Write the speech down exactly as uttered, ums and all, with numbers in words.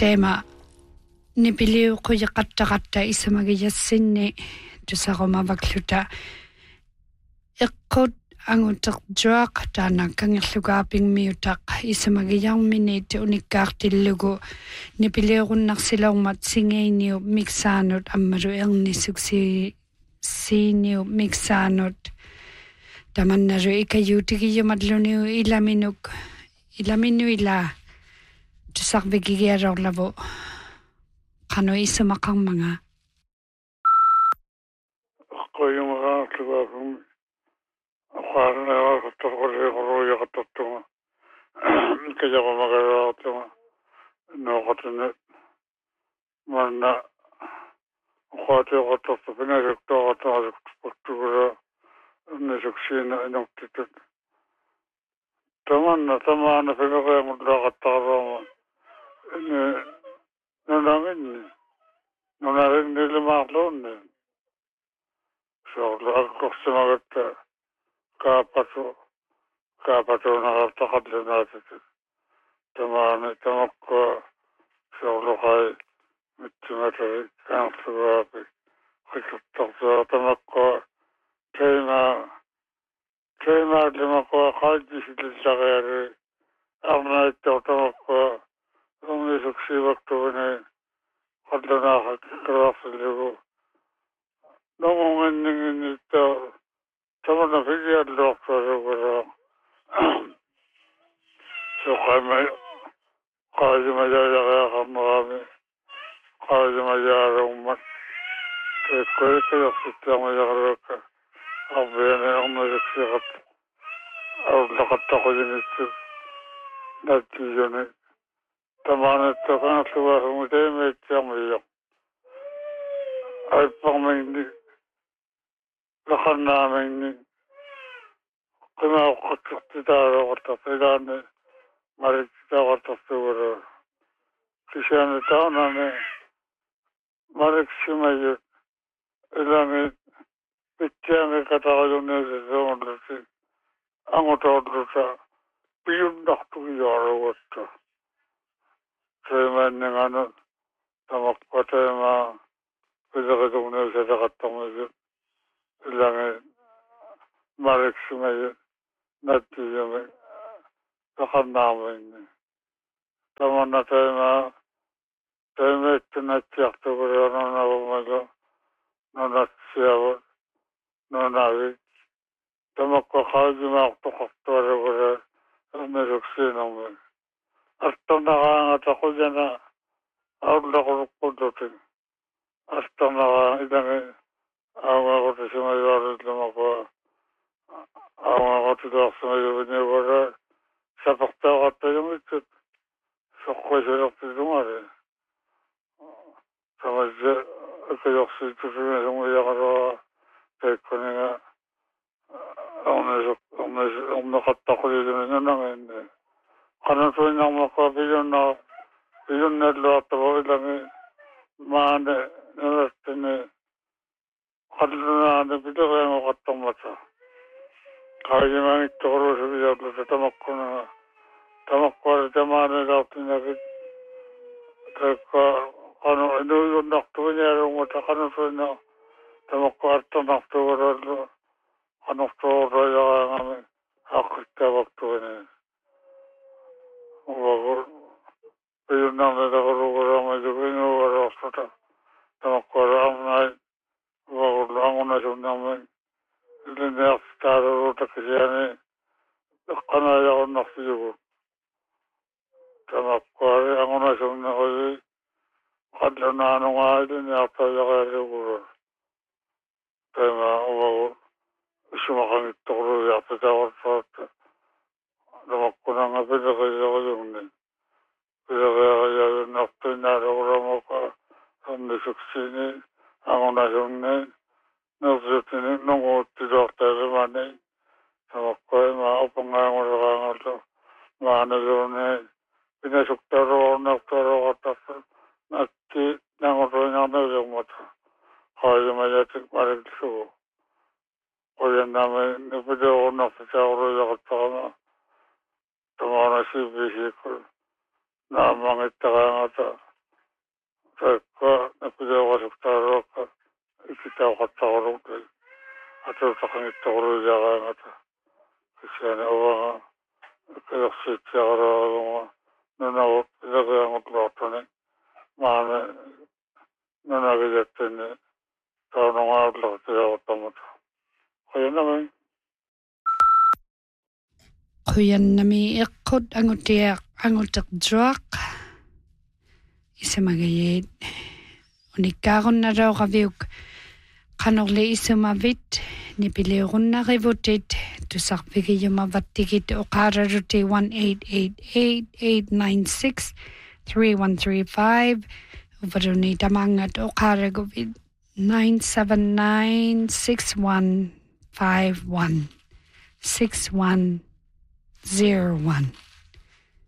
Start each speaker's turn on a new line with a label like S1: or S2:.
S1: tema nipiliu quyaqattaqatta isamagiyassinni tusaqumavakluta eqqut anguteqjuaq taana kangerlukaapingmiutaq isamagiyarmini te unikkaartillugu nipiliurunnarsilaurmat singeiniu miksaanut ammalu ernisuksi siiniu miksaanut tamannaru ikayuutigiyamadluniu ilaminuk ilaminu ila tusaqvigigiarorlavu qanu isamaqarmanga
S2: qoyumaqaarlugaafum aqaarnaaqattorqorriqorruйaqattартума ikajaqumaqaraaqtuma nooqatune manna uqaatiqattortufinasuktoqataasuktugura nisuksiina inuktitut tamanna tamaana fileqeemullaaqattaqarraama ine nunaminni nunarinnilimaqluunni soorlu akkorsimagatta kaapatu kaapatuunaqartaqallunaatit tamaani tamakka soorluqai mittimatari kaanarlugaapi qikuttartua tamakka teima teima limakka qaajjisilillaqiari arnaittortamakka umisuksiivaktuvini qallunaaqqaraarsillugu nomunginninginnitta tamana figialluartuarugura suqama qaajimajaajaqiaqarneraami qaajimajaaruummat teekkoikajorsittaamajaqaruukka arbiani arnasuksiiqat aullaqattaqujinittu nattiyuni tamaanitta kanarlugaafum teimiitsiarmiyo aipparmingni laqannaamingni qimauqqatturtitaaruqartartilaani mariktitaaqartartuguru kisiani taunani mariksimayut ilani pittiangi kataqalunniusisuunluti angutoorluta piyunnartugiyoarugatta teimanninganu tamakka teimaa pileqituuniusataqattarmisut ilani mariksimayut nattiyumi laqannaamingni tamanna teimaa teimiittu nattiartuguru nunavumalu nunatsiavut nunavik tamakka qaajimaaqtoqartuaruguru ermisuksiinarmi artornaqaangataqujana aullaqulukkullutin artornaqaa ilani aungaqutisimayuarullumaqa aungaqutiluarsimayuviniugura sapertaaqattayumittut soqqasilertilumari tamasja ikajorsiittusumisunguiaqaruaa teikkuninga ornisuk ornis orneqattaquliluni nunanginni qanutuinarmaqa piyunna piyunnalluartavu ilani maane nunattini qallunaani pileqeemuqattarmata qaajimangittoqorusugiyorluta tamakkuna tamakkuari tamaanilaartinagit teikka qanu inuuyunnartuviniarungmata qanutuinna tamakku artornartugurallu qanortuurrayaqaangami aaqqittabaqtuvini uvagur piyunnarnilaquruguraamajuginuugarortuta tamakkuari arnai uvagurlu angunasunnarmi iliniartitaaruruta kisiani iqqanaajaqunnarsiyugu tamakkuari angunasunnaqui qallunaanungaa iliniartaajaqaaruguru teima uvagur isumaqangittoquruyartitaqartaarta tamakkunanga pileqiyaquyugni pileqiaqayayunnartuinaaruguramaka ernisuksiini angunasunni nersutini nunguuttiluartailimani tamakkuima upangaangulaqaangallu maaniluni pinasuktaruornartuaruqartartu natti nangutuinarniuliummata qaajimajatik mariksugu qoyannami nipiluurunnartitaaquruйaqattaqama tamaanasiipiisiikku naammangittaqaangata napidawasaktaaroka ikitauqattaqaruutai atutakangittaqaruilaaqaangata kisiani avanga kalersiitsiaqaraarunga nunavut ilaqiangutluartuni maana nunagijattini taunungaarlaqtiaquttamata qayanami
S1: Quyannami iqqut angutiaq anguteqjuaq isamagayit unikkaarunnaruuqaviuk qanorli isumavit nipiliurunnarivutit tusarpigiyumavattigit uqaararuti one eight eight eight eight nine six three one three five uvaruni tamangat uqaaraguvit nine seven nine six one five one six one zero one.